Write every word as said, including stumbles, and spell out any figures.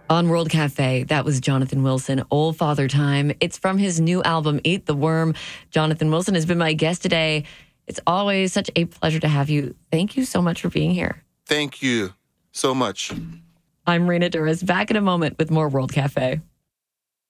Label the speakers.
Speaker 1: On World Cafe, that was Jonathan Wilson, Old Father Time. It's from his new album, Eat the Worm. Jonathan Wilson has been my guest today. It's always such a pleasure to have you. Thank you so much for being here.
Speaker 2: Thank you so much.
Speaker 1: I'm Rena Duras, back in a moment with more World Cafe.